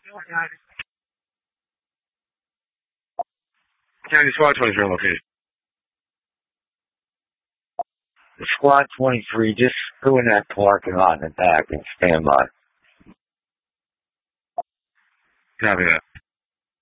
County SWAT 23 location. Squad 23, just go in that parking lot in the back and stand by. Copy that.